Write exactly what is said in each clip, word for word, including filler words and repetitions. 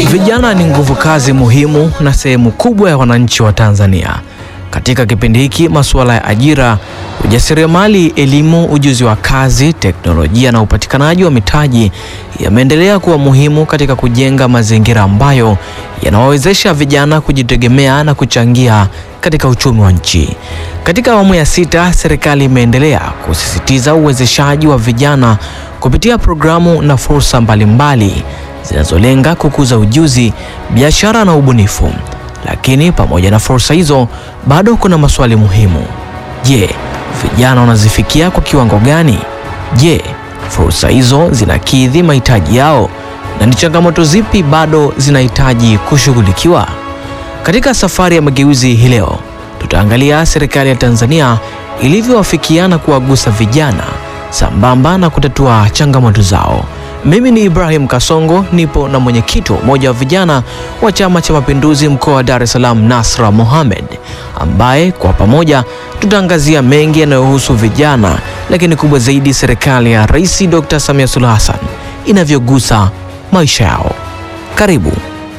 Vijana ni nguvu kazi muhimu na sehemu kubwa ya wananchi wa Tanzania. Katika kipindi hiki, masuala ya ajira, ujasiriamali, elimu, ujuzi wa kazi, teknolojia na upatikanaji wa mitaji yameendelea kuwa muhimu katika kujenga mazingira ambayo yanawawezesha vijana kujitegemea na kuchangia katika uchumi wa nchi. Katika awamu ya sita, serikali imeendelea kusisitiza uwezeshaji wa vijana kupitia programu na fursa mbalimbali zinazolenga kukuza ujuzi, biashara na ubunifu. Lakini pamoja na fursa hizo, bado kuna maswali muhimu. Je, vijana wanazifikia kwa kiwango gani? Je, fursa hizo zinakidhi mahitaji yao? Na ni changamoto zipi bado zinahitaji kushughulikiwa? Katika safari ya mageuzi hii leo, tutaangalia serikali ya Tanzania ilivyowafikiana kuwagusa vijana sambamba na kutatua changamoto zao. Mimi ni Ibrahim Kasongo, nipo na mwenyekiti wa Umoja wa Vijana wa Chama cha Mapinduzi mkoa wa Dar es Salaam, Nasra Mohamed, ambaye kwa pamoja tutaangazia mengi yanayohusu vijana, lakini kubwa zaidi serikali ya Rais Doctor Samia Suluhu Hassan inavyogusa maisha yao. Karibu.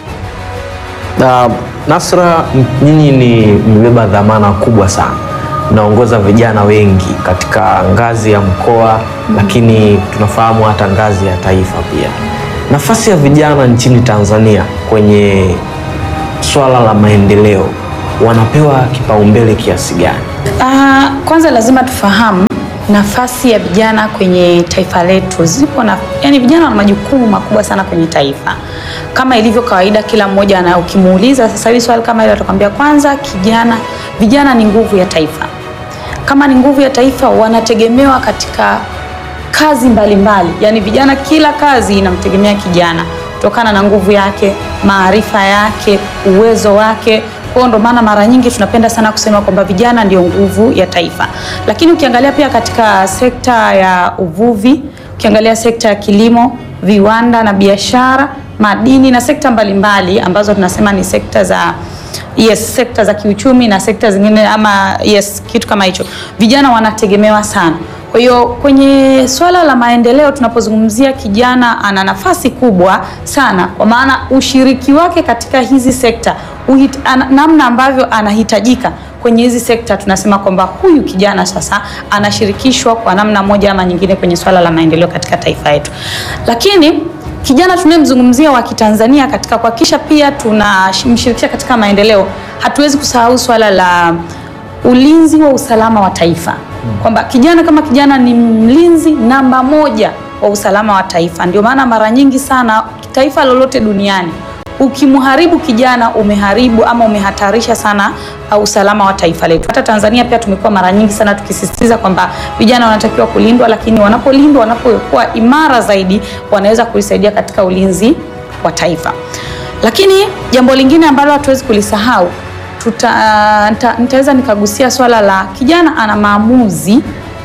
Uh, Nasra, nyinyi ni mmebeba dhamana kubwa sana. Naongoza vijana wengi katika ngazi ya mkoa, mm. lakini tunafahamu hata ngazi ya taifa pia. Nafasi ya vijana nchini Tanzania kwenye swala la maendeleo wanapewa kipaumbele kiasi gani? Uh, kwanza lazima tufahamu nafasi ya vijana kwenye taifa letu. Zipo na, yani vijana wana majukumu makubwa sana kwenye taifa. Kama ilivyo kawaida, kila mmoja na ukimuuliza sasa hivi swali kama hilo atakwambia kwanza kijana, vijana ni nguvu ya taifa. Kama ni nguvu ya taifa, wanategemewa katika kazi mbalimbali. Yani vijana, kila kazi inamtegemea kijana kutokana na nguvu yake, maarifa yake, uwezo wake. Kwa ndo maana mara nyingi tunapenda sana kusema kwamba vijana ndio nguvu ya taifa. Lakini ukiangalia pia katika sekta ya uvuvi, ukiangalia sekta ya kilimo, viwanda na biashara, madini na sekta mbalimbali ambazo tunasema ni sekta za yes, sekta za kiuchumi na sekta zingine ama yes, kitu kama hicho, vijana wanategemewa sana. Kwa hiyo kwenye swala la maendeleo tunapozungumzia kijana ana nafasi kubwa sana, kwa maana ushiriki wake katika hizi sekta, uhit, an, namna ambavyo anahitajika kwenye hizi sekta, tunasema kwamba huyu kijana sasa anashirikishwa kwa namna moja ama nyingine kwenye swala la maendeleo katika taifa letu. Lakini kijana tunayemzungumzia wa Kitanzania katika kuhakikisha pia tunamshirikisha katika maendeleo, hatuwezi kusahau swala la ulinzi wa usalama wa taifa. Kwamba kijana kama kijana ni mlinzi namba moja wa usalama wa taifa. Ndio maana mara nyingi sana taifa lolote duniani, ukimharibu kijana umeharibu ama umehatarisha sana uh, usalama wa taifa letu. Hata Tanzania pia tumekuwa mara nyingi sana tukisisitiza kwamba vijana wanatakiwa kulindwa, lakini wanapolindwa, wanapokuwa imara zaidi, wanaweza kuisaidia katika ulinzi wa taifa. Lakini jambo lingine ambalo hatuwezi kulisahau, tuta uh, nitaweza nikagusia swala la kijana ana maamuzi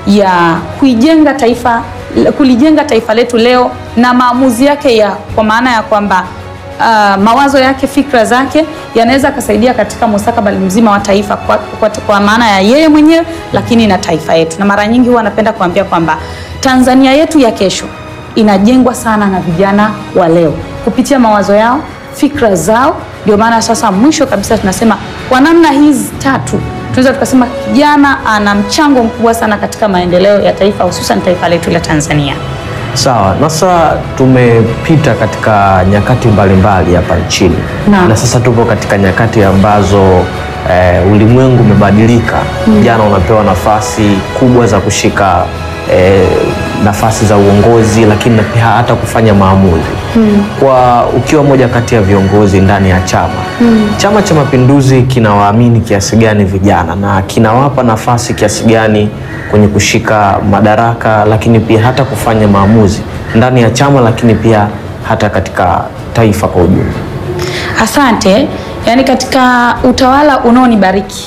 ya kuijenga taifa, kulijenga taifa letu leo, na maamuzi yake ya kwa maana ya kwamba Uh, mawazo yake, fikra zake yanaweza kusaidia katika mustakabali mzima wa taifa kwa, kwa, kwa maana ya yeye mwenyewe, lakini na taifa yetu. Na mara nyingi huwa napenda kuambia kwamba Tanzania yetu ya kesho inajengwa sana na vijana wa leo kupitia mawazo yao, fikra zao. Ndio maana sasa mwisho kabisa tunasema kwa namna hizi tatu tunaweza tukasema kijana ana mchango mkubwa sana katika maendeleo ya taifa, hususan taifa letu la Tanzania. Sawa, Nasra, tumepita katika nyakati mbalimbali hapa nchini na, na sasa tupo katika nyakati ambazo eh, ulimwengu umebadilika. Vijana mm. unapewa nafasi kubwa za kushika eh, nafasi za uongozi, lakini pia hata kufanya maamuzi mm. kwa ukiwa moja kati ya viongozi ndani ya chama mm. Chama cha Mapinduzi kinawaamini kiasi gani vijana na kinawapa nafasi kiasi gani kwenye kushika madaraka, lakini pia hata kufanya maamuzi ndani ya chama, lakini pia hata katika taifa kwa ujumla? Asante. Yani katika utawala unaonibariki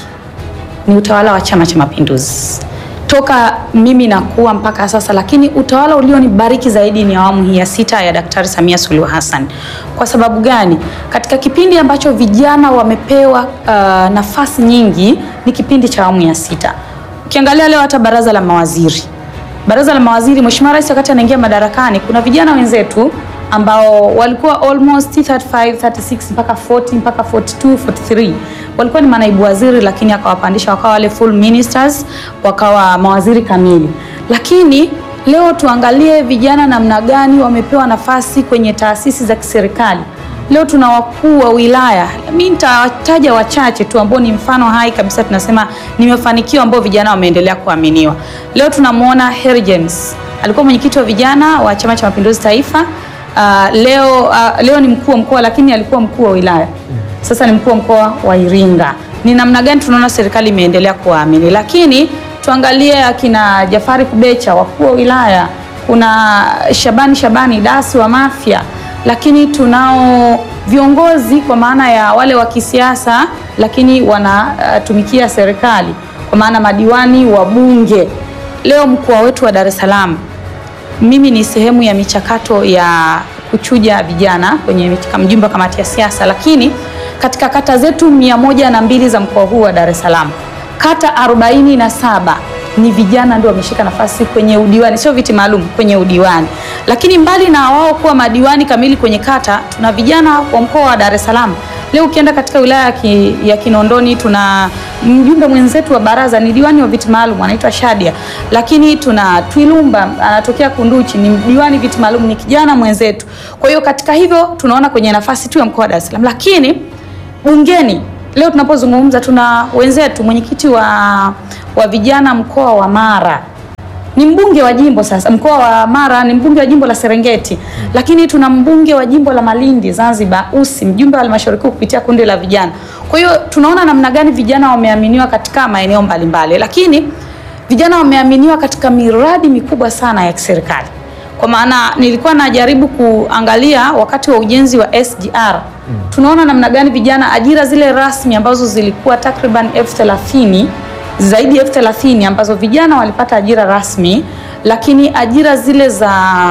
ni utawala wa Chama cha Mapinduzi toka mimi nakuwa mpaka sasa, lakini utawala ulionibariki zaidi ni awamu hii ya sita ya Daktari Samia Suluhu Hassan. Kwa sababu gani? Katika kipindi ambacho vijana wamepewa uh, nafasi nyingi ni kipindi cha awamu ya sita. Ukiangalia leo hata baraza la mawaziri, baraza la mawaziri, Mheshimiwa Rais wakati anaingia madarakani, kuna vijana wenzetu ambao walikuwa almost thirty-five, thirty-six mpaka forty mpaka forty-two, forty-three walikuwa ni manaibu waziri, lakini akawapandisha wakawa wale full ministers, wakawa mawaziri kamili. Lakini leo tuangalie vijana namna gani wamepewa nafasi kwenye taasisi za kiserikali. Leo tuna wakuu wa wilaya, mimi nitataja wachache tu ambao ni mfano hai kabisa, tunasema ni mafanikio ambao vijana wameendelea kuaminiwa. Leo tunamuona Hergens, alikuwa mwenyekiti wa vijana wa Chama cha Mapinduzi Taifa. Uh, leo uh, leo ni mkuu wa mkoa, lakini alikuwa mkuu wa wilaya. Sasa ni mkuu wa mkoa wa Iringa. Ni namna gani tunaona serikali imeendelea kuamini. Lakini tuangalie akina Jafari Kubecha, wakuu wa wilaya, kuna Shabani Shabani Dasi wa Mafia, lakini tunao viongozi kwa maana ya wale wa kisiasa lakini wanatumikia uh, serikali kwa maana madiwani wa bunge. Leo mkoa wetu wa Dar es Salaam, mimi ni sehemu ya michakato ya kuchuja vijana kwenye mjumbe kamati ya siasa, lakini katika kata zetu mia moja na mbili za mkoa huu wa Dar es Salaam, kata arobaini na saba ni vijana ndio wameshika nafasi kwenye udiwani, sio viti maalum, kwenye udiwani. Lakini mbali na wao kuwa madiwani kamili kwenye kata, tuna vijana wa mkoa wa Dar es Salaam. Leo ukienda katika wilaya ki, ya Kinondoni, tuna mjumbe mwenzetu wa baraza ni diwani wa viti maalum anaitwa Shadia. Lakini tuna Twilumba anatokea Kunduchi, ni diwani viti maalum, ni kijana mwenzetu. Kwa hiyo katika hivyo tunaona kwenye nafasi tu ya mkoa wa Dar es Salaam. Lakini bungeni leo tunapozungumza, tuna wenzetu mwenyekiti wa wa vijana mkoa wa Mara, ni mbunge wa jimbo sasa. Mkoa wa Mara ni mbunge wa jimbo la Serengeti. Hmm. Lakini tuna mbunge wa jimbo la Malindi Zanzibar, Usi, mjumbe wa halmashauri kuu kupitia kundi la vijana. Kwa hiyo tunaona namna gani vijana wameaminiwa katika maeneo mbalimbali. Lakini vijana wameaminiwa katika miradi mikubwa sana ya kiserikali. Kwa maana nilikuwa najaribu kuangalia wakati wa ujenzi wa S G R. Hmm. Tunaona namna gani vijana, ajira zile rasmi ambazo zilikuwa takriban elfu thelathini, zaidi ya elfu thelathini ambazo vijana walipata ajira rasmi, lakini ajira zile za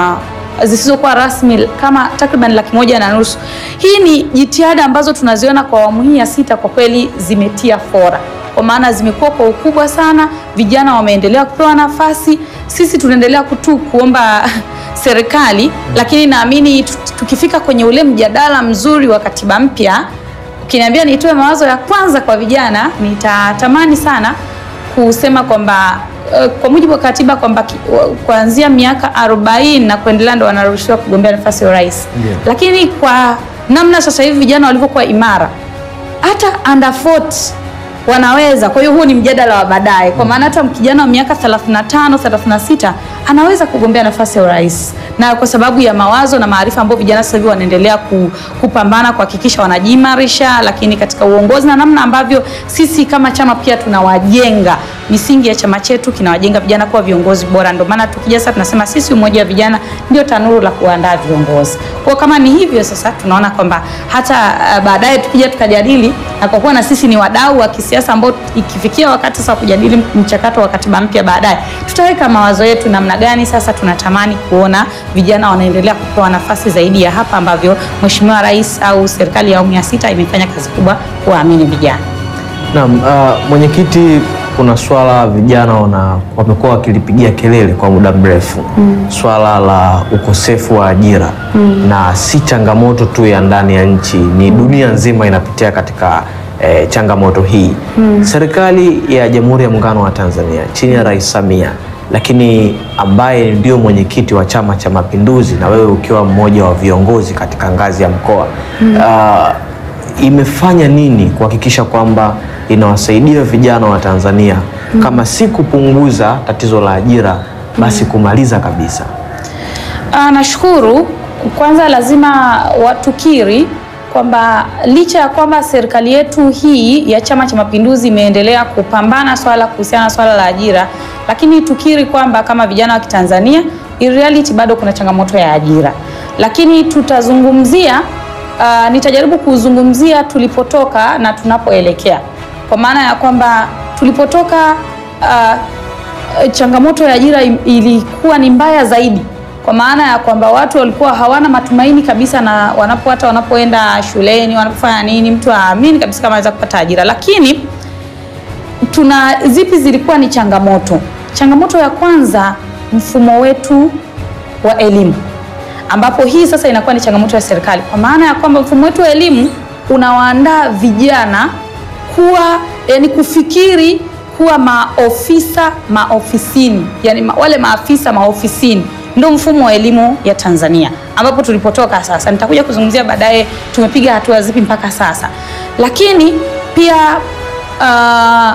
zisizokuwa rasmi kama takriban laki moja na nusu. Hii ni jitihada ambazo tunaziona kwa awamu hii ya sita, kwa kweli zimetia fora, kwa maana zimekuwa kwa ukubwa sana. Vijana wameendelea kupewa nafasi, sisi tunaendelea kutu kuomba serikali, lakini naamini tukifika kwenye ule mjadala mzuri wa katiba mpya, ukiniambia nitoe mawazo ya kwanza kwa vijana, nitatamani sana kusema kwamba uh, kwa mujibu wa katiba kwamba kuanzia miaka arobaini na kuendelea ndo wanaruhusiwa kugombea nafasi ya rais. Yeah. Lakini kwa namna sasa hivi vijana walivyokuwa imara, hata under forty wanaweza. Kwa hiyo huo ni mjadala wa baadaye, kwa maana hata kijana wa miaka thelathini na tano, thelathini na sita anaweza kugombea nafasi ya urais, na kwa sababu ya mawazo na maarifa ambayo vijana sasa hivi wanaendelea kupambana kuhakikisha wanajimarisha, lakini katika uongozi na namna ambavyo sisi kama chama pia tunawajenga, misingi ya chama chetu kinawajenga vijana kuwa viongozi bora. Ndio maana tukija sasa tunasema sisi umoja wa vijana ndio tanuru la kuandaa viongozi. Kwa kama ni hivyo sasa tunaona kwamba hata uh, baadaye tukija tukajadili, na kwa kuwa na sisi ni wadau wa kisiasa ambao ikifikia wakati sasa kujadili mchakato wa katiba mpya baadaye, tutaweka mawazo yetu namna gani sasa tunatamani kuona vijana wanaendelea kupewa nafasi zaidi ya hapa ambavyo Mheshimiwa Rais au serikali ya awamu ya sita imefanya kazi kubwa kuwaamini vijana. Naam, uh, mwenyekiti, kuna swala vijana wana wamekuwa wakilipigia kelele kwa muda mrefu. Mm. Swala la ukosefu wa ajira. Mm. Na si changamoto tu ya ndani ya nchi, ni dunia nzima inapitia katika eh, changamoto hii. Mm. Serikali ya Jamhuri ya Muungano wa Tanzania chini ya Rais Samia, lakini ambaye ndio mwenyekiti wa Chama cha Mapinduzi na wewe ukiwa mmoja wa viongozi katika ngazi ya mkoa, mm. uh, imefanya nini kuhakikisha kwamba inawasaidia vijana wa Tanzania, mm. kama si kupunguza tatizo la ajira, basi kumaliza kabisa? Uh, nashukuru. Kwanza lazima watukiri kwamba licha ya kwamba serikali yetu hii ya Chama cha Mapinduzi imeendelea kupambana swala kuhusiana na swala la ajira, lakini tukiri kwamba kama vijana wa Kitanzania in reality bado kuna changamoto ya ajira. Lakini tutazungumzia uh, nitajaribu kuzungumzia tulipotoka na tunapoelekea, kwa maana ya kwamba tulipotoka uh, changamoto ya ajira ilikuwa ni mbaya zaidi, kwa maana ya kwamba watu walikuwa hawana matumaini kabisa, na wanapo hata wanapoenda shuleni wanapofanya nini, mtu aamini kabisa kama anaweza kupata ajira. Lakini tuna zipi zilikuwa ni changamoto? Changamoto ya kwanza, mfumo wetu wa elimu ambapo hii sasa inakuwa ni changamoto ya serikali, kwa maana ya kwamba mfumo wetu wa elimu unawaandaa vijana kuwa, yani kufikiri kuwa maofisa maofisini, yani ma, wale maafisa maofisini. Ndio mfumo wa elimu ya Tanzania ambapo tulipotoka sasa. Nitakuja kuzungumzia baadaye tumepiga hatua zipi mpaka sasa. Lakini pia uh,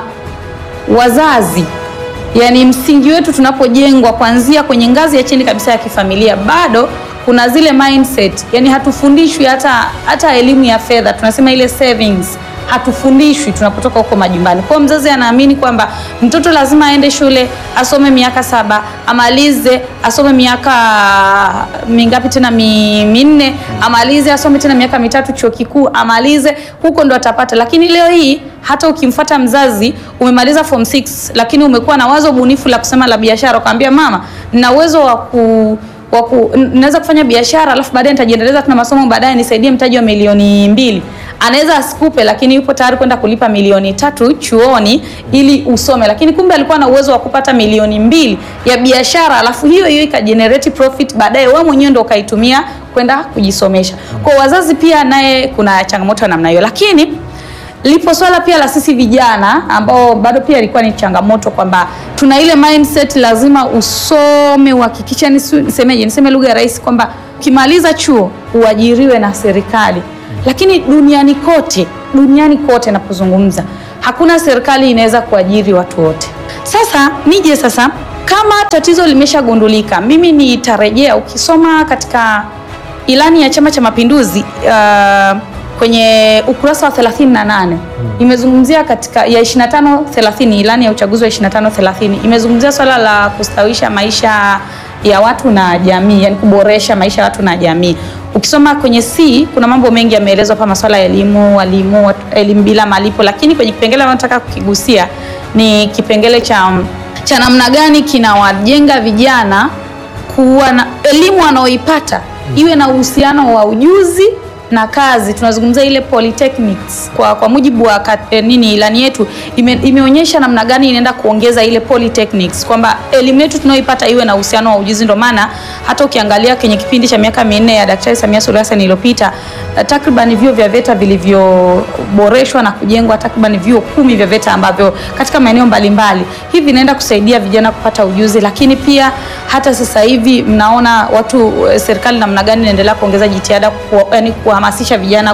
wazazi, yani msingi wetu tunapojengwa kuanzia kwenye ngazi ya chini kabisa ya kifamilia, bado kuna zile mindset, yani hatufundishwi hata hata elimu ya fedha, tunasema ile savings, hatufundishwi tunapotoka huko majumbani. Kwa mzazi anaamini kwamba mtoto lazima aende shule, asome miaka saba, amalize, asome miaka mingapi tena minne, amalize, asome tena miaka mitatu chuo kikuu, amalize, huko ndo atapata. Lakini leo hii hata ukimfuata mzazi, umemaliza form six lakini umekuwa na wazo bunifu la kusema la biashara, ukamwambia mama, nina uwezo wa ku waku naweza kufanya biashara alafu baadaye nitajiendeleza tuna masomo, baadaye nisaidie mtaji wa milioni mbili. Anaweza asikupe, lakini yupo tayari kwenda kulipa milioni tatu chuoni ili usome, lakini kumbe alikuwa na uwezo wa kupata milioni mbili ya biashara, alafu hiyo hiyo ikagenerate profit, baadaye wewe mwenyewe ndio ukaitumia kwenda kujisomesha. Kwa wazazi pia naye kuna changamoto namna hiyo. Lakini lipo swala pia la sisi vijana ambao bado pia ilikuwa ni changamoto, kwamba tuna ile mindset lazima usome, uhakikisha, nisemeje, niseme lugha ya rahisi, kwamba ukimaliza chuo uajiriwe na serikali. Lakini duniani kote, duniani kote napozungumza, hakuna serikali inaweza kuajiri watu wote. Sasa nije sasa, kama tatizo limeshagundulika, mimi nitarejea, ukisoma katika ilani ya Chama cha Mapinduzi uh, kwenye ukurasa wa thelathini na nane imezungumzia katika ya ishirini na tano thelathini, ilani ya uchaguzi wa ishirini na tano thelathini imezungumzia swala la kustawisha maisha ya watu na jamii, yani kuboresha maisha ya watu na jamii. Ukisoma kwenye C kuna mambo mengi yameelezwa hapa, masuala ya elimu, walimu, elimu bila malipo, lakini kwenye kipengele nataka kukigusia ni kipengele cha cha namna gani kinawajenga vijana kuwa na elimu wanaoipata iwe na uhusiano wa ujuzi na kazi. Tunazungumzia ile polytechnics. Kwa kwa mujibu wa eh, nini ilani yetu ime, imeonyesha namna gani inaenda kuongeza ile polytechnics, kwamba elimu yetu tunayoipata iwe na uhusiano wa ujuzi. Ndio maana hata ukiangalia kwenye kipindi cha miaka minne ya Daktari Samia Suluhu Hassan iliyopita, takriban vyuo vya VETA vilivyoboreshwa na kujengwa takriban vyuo kumi vya VETA ambavyo katika maeneo mbalimbali. Hivi inaenda kusaidia vijana kupata ujuzi. Lakini pia hata sasa hivi mnaona watu, serikali namna gani inaendelea kuongeza jitihada kwa, yani kuhamasisha vijana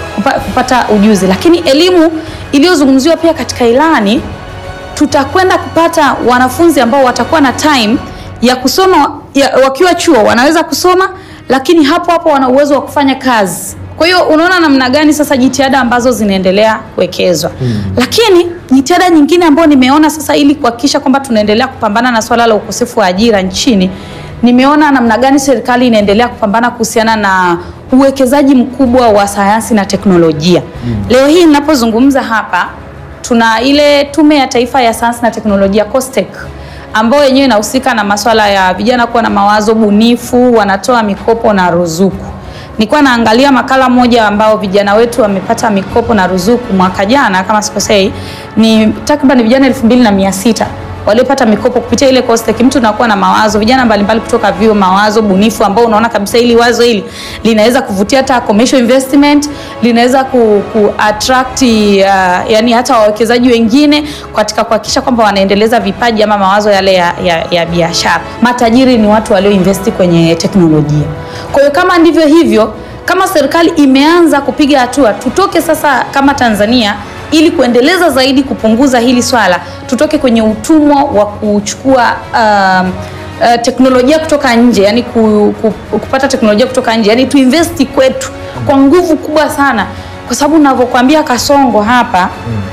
kupata ujuzi. Lakini elimu iliyozungumziwa pia katika ilani, tutakwenda kupata wanafunzi ambao watakuwa na time ya kusoma ya, wakiwa chuo wanaweza kusoma, lakini hapo hapo wana uwezo wa kufanya kazi. Kwa hiyo unaona namna gani sasa jitihada ambazo zinaendelea kuwekezwa. Hmm. Lakini jitihada nyingine ambayo nimeona sasa ili kuhakikisha kwamba tunaendelea kupambana na swala la ukosefu wa ajira nchini, nimeona namna gani serikali inaendelea kupambana kuhusiana na uwekezaji mkubwa wa sayansi na teknolojia. Hmm. Leo hii ninapozungumza hapa, tuna ile Tume ya Taifa ya Sayansi na Teknolojia COSTECH, ambao yenyewe inahusika na masuala ya vijana kuwa na mawazo bunifu, wanatoa mikopo na ruzuku. Nilikuwa naangalia makala moja ambao vijana wetu wamepata mikopo na ruzuku mwaka jana kama sikosei, ni takriban vijana elfu mbili na mia sita waliopata mikopo kupitia ile COSTECH. Mtu anakuwa na mawazo, vijana mbalimbali kutoka vyuo, mawazo bunifu ambao unaona kabisa ili wazo hili linaweza kuvutia hata commercial investment, linaweza ku, ku attract uh, yani hata wawekezaji wengine katika kuhakikisha kwamba wanaendeleza vipaji ama mawazo yale ya, ya, ya biashara. Matajiri ni watu walio invest kwenye teknolojia. Kwa hiyo kama ndivyo hivyo, kama serikali imeanza kupiga hatua, tutoke sasa kama Tanzania ili kuendeleza zaidi kupunguza hili swala, tutoke kwenye utumwa wa kuchukua um, uh, teknolojia kutoka nje, yani ku, ku, kupata teknolojia kutoka nje, yani tuinvesti kwetu kwa nguvu kubwa sana, kwa sababu ninavyokuambia Kasongo hapa,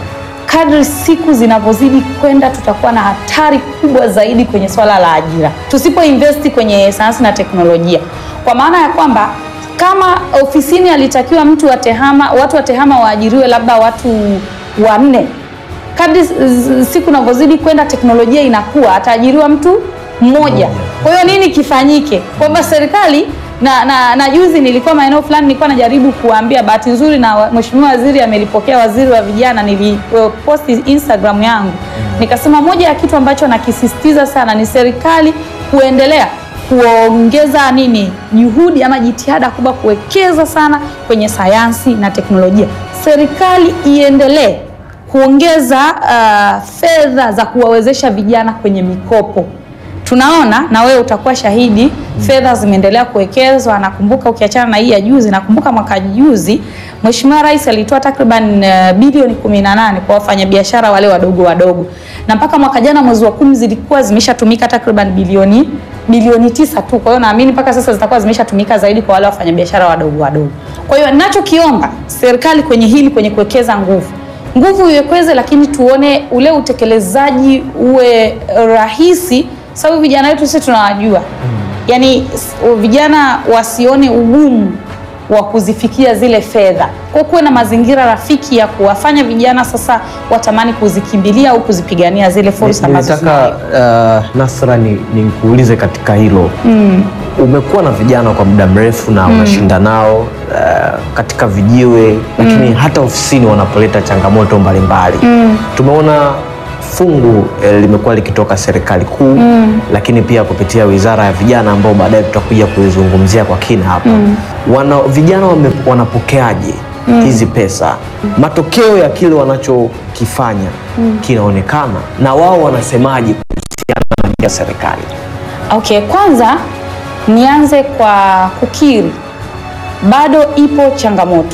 kadri siku zinavyozidi kwenda tutakuwa na hatari kubwa zaidi kwenye swala la ajira tusipo investi kwenye sayansi na teknolojia. Kwa maana ya kwamba kama ofisini alitakiwa mtu wa tehama, watu wa tehama waajiriwe labda watu wanne, kadri siku zinavyozidi kwenda teknolojia inakuwa ataajiriwa mtu mmoja. Kwa hiyo nini kifanyike? Kwamba serikali na, na, na juzi nilikuwa maeneo fulani, nilikuwa najaribu kuambia, bahati nzuri na mheshimiwa waziri amelipokea, waziri wa vijana, niliposti Instagram yangu nikasema moja ya kitu ambacho nakisisitiza sana ni serikali kuendelea kuongeza nini juhudi ama jitihada kubwa kuwekeza sana kwenye sayansi na teknolojia. Serikali iendelee kuongeza uh, fedha za kuwawezesha vijana kwenye mikopo. Tunaona na wewe utakuwa shahidi, hmm. fedha zimeendelea kuwekezwa. Nakumbuka ukiachana na hii ya juzi, nakumbuka mwaka juzi Mheshimiwa Rais alitoa takriban uh, bilioni kumi na nane kwa wafanyabiashara wale wadogo wadogo, na mpaka mwaka jana mwezi wa kumi zilikuwa zimeshatumika takriban bilioni bilioni tisa tu. Kwa hiyo naamini mpaka sasa zitakuwa zimeshatumika zaidi kwa wale wafanyabiashara wadogo wadogo. Kwa hiyo ninachokiomba serikali kwenye hili, kwenye kuwekeza nguvu nguvu iwekeze, lakini tuone ule utekelezaji uwe rahisi, sababu vijana wetu sisi tunawajua. Yaani vijana wasione ugumu wa kuzifikia zile fedha. Kwa kuwe na mazingira rafiki ya kuwafanya vijana sasa watamani kuzikimbilia au kuzipigania zile fursa ambazo tunataka. Uh, Nasra, ni nikuulize katika hilo. Mm. Umekuwa na vijana kwa muda mrefu na unashinda mm. nao uh, katika vijiwe, lakini mm. hata ofisini wanapoleta changamoto mbalimbali. Mm. Tumeona fungu eh, limekuwa likitoka serikali kuu mm. lakini pia kupitia Wizara ya Vijana ambao baadaye tutakuja kuizungumzia kwa kina hapa. Mm. Wana vijana wame, wanapokeaje mm. hizi pesa? Mm. Matokeo ya kile wanachokifanya mm. kinaonekana, na wao wanasemaje kuhusiana na serikali? Okay, kwanza nianze kwa kukiri bado ipo changamoto.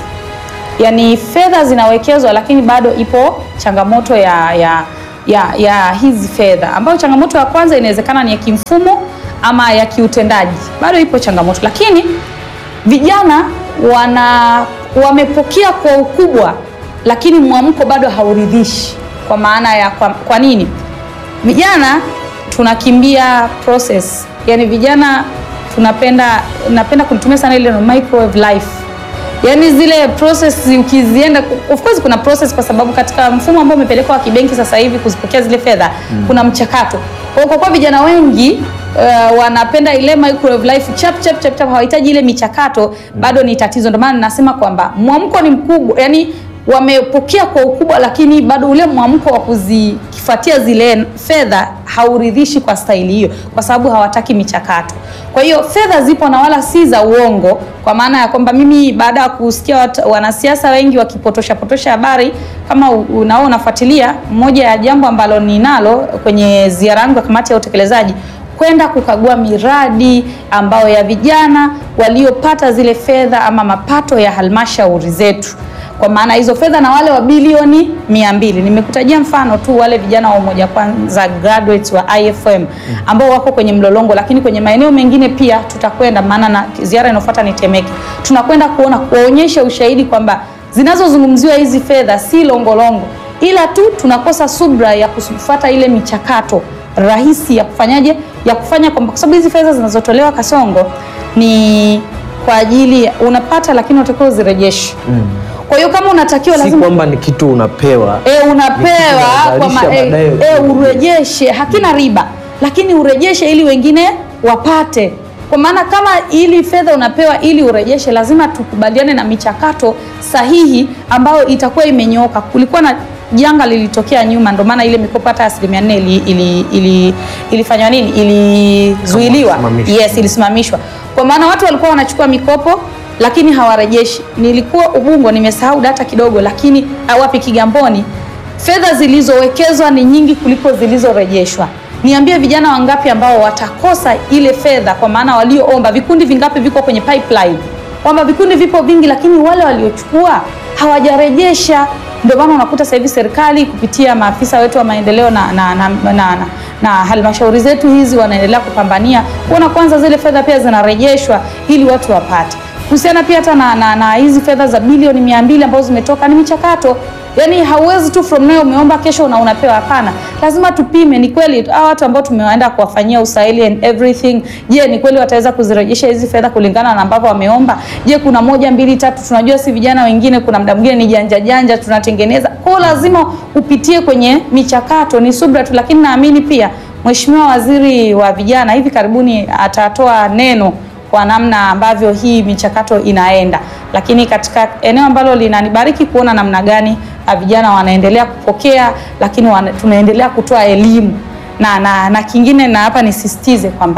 Yaani fedha zinawekezwa lakini bado ipo changamoto ya ya ya, ya hizi fedha, ambayo changamoto ya kwanza inawezekana ni ya kimfumo ama ya kiutendaji. Bado ipo changamoto, lakini vijana wana wamepokea kwa ukubwa, lakini mwamko bado hauridhishi. Kwa maana ya kwa, kwa nini? Vijana tunakimbia process. Yaani vijana tunapenda napenda kulitumia sana ile microwave life. Yaani zile process ukizienda, of course kuna process, kwa sababu katika mfumo ambao umepelekwa wa kibenki sasa hivi kuzipokea zile fedha mm. kuna mchakato. Kwa kwa vijana wengi uh, wanapenda ile microwave life, chap chap chap chap, hawahitaji ile michakato mm. bado ni tatizo. Ndio maana nasema kwamba mwamko ni mkubwa, yani wamepokea kwa ukubwa, lakini bado ule mwamko wa kuzifuatia zile fedha hauridhishi kwa staili hiyo, kwa sababu hawataki michakato. Kwa hiyo fedha zipo na wala si za uongo, kwa maana ya kwamba mimi baada ya kusikia wanasiasa wengi wakipotosha potosha habari, kama unao unafuatilia, moja ya jambo ambalo ninalo kwenye ziara yangu ya kamati ya utekelezaji kwenda kukagua miradi ambayo ya vijana waliopata zile fedha ama mapato ya halmashauri zetu. Kwa maana hizo fedha na wale wa bilioni mia mbili. Nimekutajia mfano tu wale vijana wa Umoja Kwanza graduates wa I F M ambao wako kwenye mlolongo, lakini kwenye maeneo mengine pia tutakwenda, maana na ziara inayofuata ni Temeke. Tunakwenda kuona, kuonyesha ushahidi kwamba zinazozungumziwa hizi fedha si longolongo, ila tu tunakosa subra ya kufuata ile michakato rahisi ya kufanyaje, ya kufanya, kwa sababu hizi fedha zinazotolewa Kasongo ni kwa ajili unapata, lakini unatakiwa uzirejeshe. Mm. Kwa hiyo kama unatakiwa lazima, si kwamba ni kitu unapewa eh unapewa kwa ma, e, e, urejeshe, hakina riba, lakini urejeshe ili wengine wapate. Kwa maana kama ili fedha unapewa ili urejeshe, lazima tukubaliane na michakato sahihi ambayo itakuwa imenyooka. Kulikuwa na janga lilitokea nyuma, ndio maana ile mikopo hata asilimia nne ili, ili, ili, ilifanywa nini, ilizuiliwa. Yes, ilisimamishwa. Kwa maana watu walikuwa wanachukua mikopo lakini hawarejeshi. Nilikuwa Ubungo, nimesahau data kidogo, lakini wapi, Kigamboni, fedha zilizowekezwa ni nyingi kuliko zilizorejeshwa. Niambie vijana wangapi ambao watakosa ile fedha, kwa maana walioomba, vikundi vingapi viko kwenye pipeline? Kwamba vikundi vipo vingi, lakini wale waliochukua hawajarejesha. Ndio maana unakuta sasa hivi serikali kupitia maafisa wetu wa maendeleo na na na, na, na, na halmashauri zetu hizi wanaendelea kupambania kuona kwanza zile fedha pia zinarejeshwa ili watu wapate. Kuhusiana pia hata na, na, na hizi fedha za bilioni mia mbili ambazo zimetoka, ni michakato. Yaani hauwezi tu from now umeomba kesho na unapewa, hapana. Lazima tupime, ni kweli hao watu ambao tumewaenda kuwafanyia usaili and everything, je, ni kweli wataweza kuzirejesha hizi fedha kulingana na ambavyo wameomba? Je, kuna moja mbili tatu, tunajua si vijana wengine kuna muda mwingine ni janja janja tunatengeneza. Kwa lazima upitie kwenye michakato, ni subra tu, lakini naamini pia Mheshimiwa Waziri wa Vijana hivi karibuni atatoa neno kwa namna ambavyo hii michakato inaenda. Lakini katika eneo ambalo linanibariki kuona namna gani vijana wanaendelea kupokea, lakini wana, tunaendelea kutoa elimu na, na, na kingine, na hapa nisisitize kwamba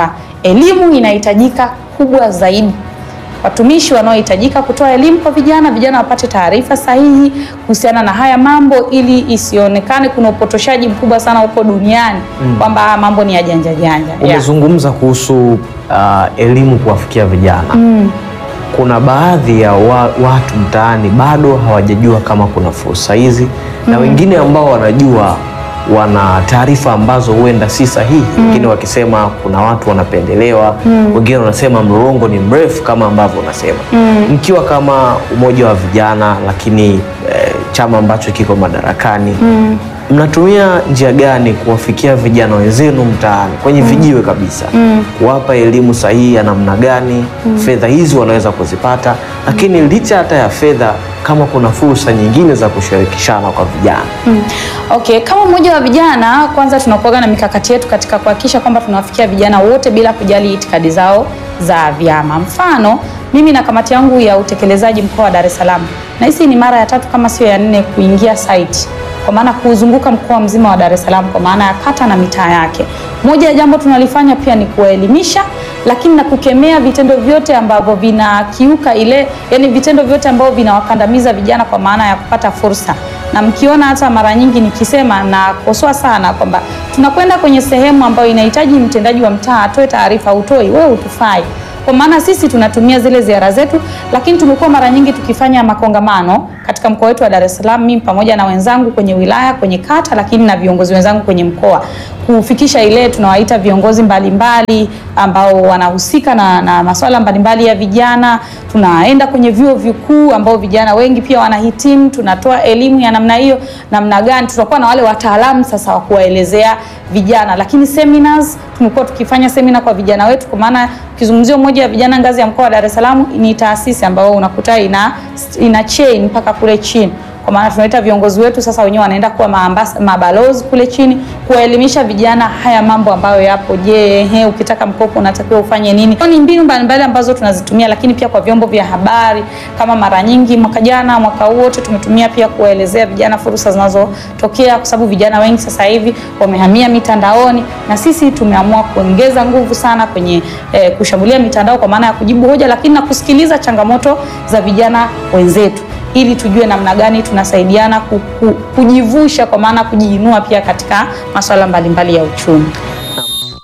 elimu inahitajika kubwa zaidi. Watumishi wanaohitajika kutoa elimu kwa vijana, vijana wapate taarifa sahihi kuhusiana na haya mambo, ili isionekane kuna upotoshaji mkubwa sana huko duniani mm. kwamba mambo ni ya janja janja. Umezungumza yeah. kuhusu uh, elimu kuwafikia vijana mm. kuna baadhi ya wa, watu mtaani bado hawajajua kama kuna fursa hizi mm. na wengine ambao wanajua wana taarifa ambazo huenda si sahihi. Wengine mm. wakisema kuna watu wanapendelewa, mm. wengine wanasema mlolongo ni mrefu kama ambavyo unasema. Mm. Mkiwa kama umoja wa vijana, lakini eh, chama ambacho kiko madarakani, mm. mnatumia njia gani kuwafikia vijana wenzenu mtaani kwenye mm. vijiwe kabisa, mm. kuwapa elimu sahihi ya namna gani mm. fedha hizi wanaweza kuzipata, lakini mm. licha hata ya fedha, kama kuna fursa nyingine za kushirikishana kwa vijana? Mm. Okay, kama mmoja wa vijana, kwanza tunakuwa na mikakati yetu katika kuhakikisha kwamba tunawafikia vijana wote bila kujali itikadi zao za vyama. Mfano, mimi na kamati yangu ya utekelezaji mkoa wa Dar es Salaam, na hisi ni mara ya tatu kama sio ya nne kuingia site, kwa maana kuzunguka mkoa mzima wa Dar es Salaam kwa maana ya kata na mitaa yake. Moja ya jambo tunalifanya pia ni kuelimisha, lakini na kukemea vitendo vyote ambavyo vinakiuka ile, yani vitendo vyote ambavyo vinawakandamiza vijana kwa maana ya kupata fursa. Na mkiona hata mara nyingi nikisema na kosoa sana kwamba tunakwenda kwenye sehemu ambayo inahitaji mtendaji wa mtaa atoe taarifa, utoi, wewe utufai. Kwa maana sisi tunatumia zile ziara zetu, lakini tumekuwa mara nyingi tukifanya makongamano katika mkoa wetu wa Dar es Salaam, mimi pamoja na wenzangu kwenye wilaya, kwenye kata, lakini na viongozi wenzangu kwenye mkoa, kufikisha ile tunawaita viongozi mbalimbali ambao wanahusika na, na masuala mbalimbali ya vijana. Tunaenda kwenye vyuo vikuu ambao vijana wengi pia wanahitimu, tunatoa elimu ya namna hiyo, namna gani tutakuwa na wale wataalamu sasa wa kuwaelezea vijana. Lakini seminars, tumekuwa tukifanya seminar kwa vijana wetu, kwa maana kizungumzio moja ya vijana ngazi ya mkoa wa Dar es Salaam ni taasisi ambayo unakuta ina ina chain mpaka kule chini. Kwa maana tunaita viongozi wetu sasa wenyewe wanaenda kuwa maambasa, mabalozi kule chini kuwaelimisha vijana haya mambo ambayo yapo. Je, he, ukitaka mkopo unatakiwa ufanye nini? Ni mbinu mbalimbali ambazo tunazitumia, lakini pia kwa vyombo vya habari, kama mara nyingi mwaka jana, mwaka huu wote tumetumia pia kuelezea vijana fursa zinazotokea, kwa sababu vijana wengi sasa hivi wamehamia mitandaoni, na sisi tumeamua kuongeza nguvu sana kwenye eh, kushambulia mitandao kwa maana ya kujibu hoja, lakini na kusikiliza changamoto za vijana wenzetu, ili tujue namna gani tunasaidiana kujivusha, kwa maana kujiinua pia katika masuala mbalimbali ya uchumi.